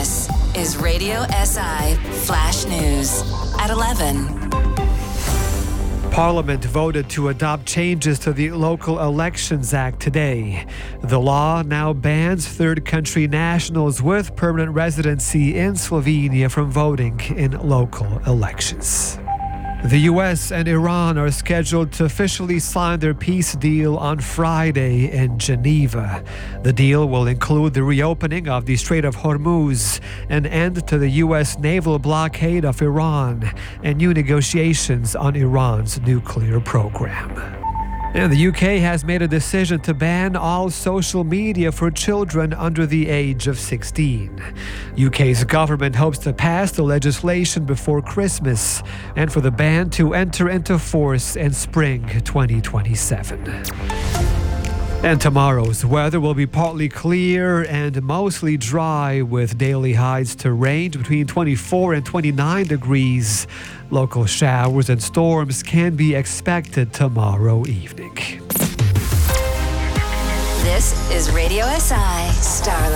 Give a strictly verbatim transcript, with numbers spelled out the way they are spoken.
This is Radio S I Flash News at eleven. Parliament voted to adopt changes to the Local Elections Act today. The law now bans third country nationals with permanent residency in Slovenia from voting in local elections. The U S and Iran are scheduled to officially sign their peace deal on Friday in Geneva. The deal will include the reopening of the Strait of Hormuz, an end to the U S naval blockade of Iran, and new negotiations on Iran's nuclear program. And the U K has made a decision to ban all social media for children under the age of sixteen. U K's government hopes to pass the legislation before Christmas and for the ban to enter into force in spring twenty twenty-seven. And tomorrow's weather will be partly clear and mostly dry, with daily highs to range between twenty-four and twenty-nine degrees. Local showers and storms can be expected tomorrow evening. This is Radio S I Starlight.